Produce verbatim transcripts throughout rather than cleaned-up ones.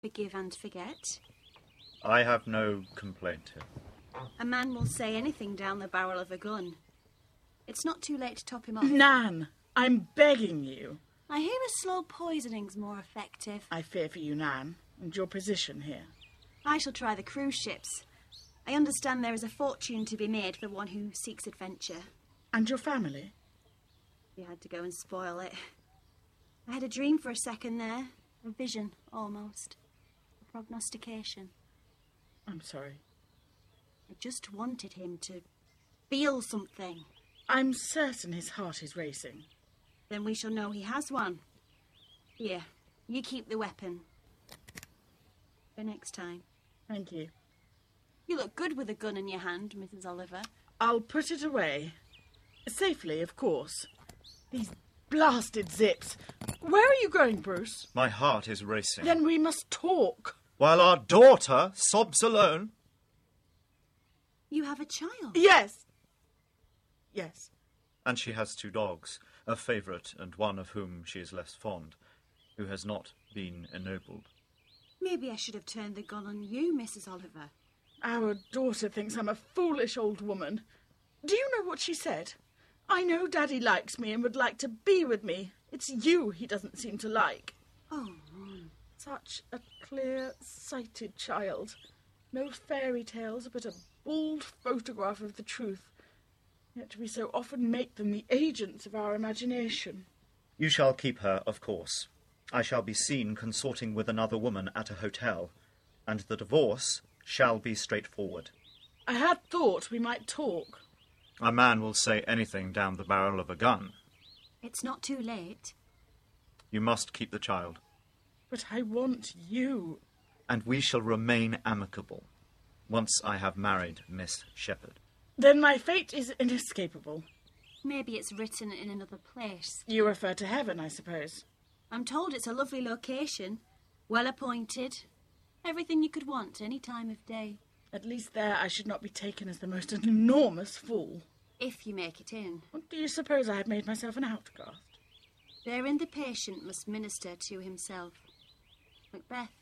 Forgive and forget. I have no complaint here. A man will say anything down the barrel of a gun. It's not too late to top him off. Nan, I'm begging you. I hear a slow poisoning's more effective. I fear for you, Nan, and your position here. I shall try the cruise ships. I understand there is a fortune to be made for one who seeks adventure. And your family? You had to go and spoil it. I had a dream for a second there. A vision, almost. A prognostication. I'm sorry. I just wanted him to feel something. I'm certain his heart is racing. Then we shall know he has one. Here, you keep the weapon. For next time. Thank you. You look good with a gun in your hand, Missus Oliver. I'll put it away. Safely, of course. These blasted zips. Where are you going, Bruce? My heart is racing. Then we must talk. While our daughter sobs alone. You have a child? Yes. Yes. And she has two dogs, a favourite and one of whom she is less fond, who has not been ennobled. Maybe I should have turned the gun on you, Missus Oliver. Our daughter thinks I'm a foolish old woman. Do you know what she said? I know Daddy likes me and would like to be with me. It's you he doesn't seem to like. Oh, such a clear-sighted child. No fairy tales, but a bald photograph of the truth. Yet we so often make them the agents of our imagination. You shall keep her, of course. I shall be seen consorting with another woman at a hotel, and the divorce shall be straightforward. I had thought we might talk. A man will say anything down the barrel of a gun. It's not too late. You must keep the child. But I want you. And we shall remain amicable, once I have married Miss Shepherd. Then my fate is inescapable. Maybe it's written in another place. You refer to heaven, I suppose. I'm told it's a lovely location, well appointed. Everything you could want any time of day. At least there I should not be taken as the most enormous fool. If you make it in. What do you suppose I have made myself an outcast? Therein the patient must minister to himself. Macbeth.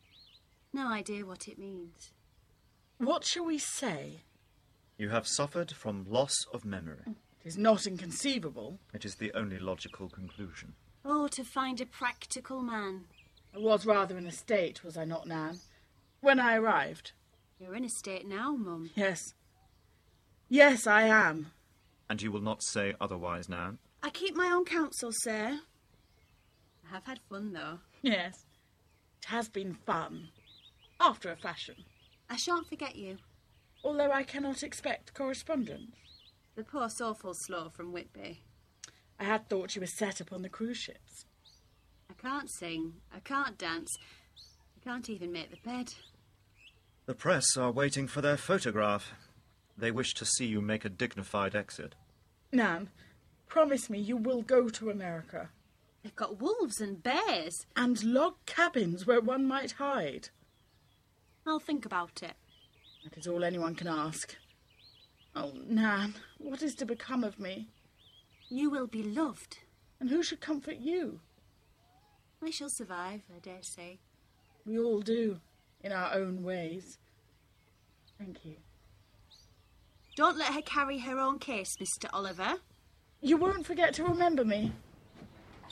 No idea what it means. What shall we say? You have suffered from loss of memory. It is not inconceivable. It is the only logical conclusion. Oh, to find a practical man. I was rather in a state, was I not, Nan? When I arrived. You're in a state now, Mum. Yes. Yes, I am. And you will not say otherwise, Nan? I keep my own counsel, sir. I have had fun, though. Yes. It has been fun. After a fashion. I shan't forget you. Although I cannot expect correspondence. The poor soul slow from Whitby. I had thought you were set upon the cruise ships. I can't sing. I can't dance. I can't even make the bed. The press are waiting for their photograph. They wish to see you make a dignified exit. Nan, promise me you will go to America. They've got wolves and bears. And log cabins where one might hide. I'll think about it. That is all anyone can ask. Oh, Nan, what is to become of me? You will be loved. And who should comfort you? I shall survive, I dare say. We all do, in our own ways. Thank you. Don't let her carry her own case, Mister Oliver. You won't forget to remember me.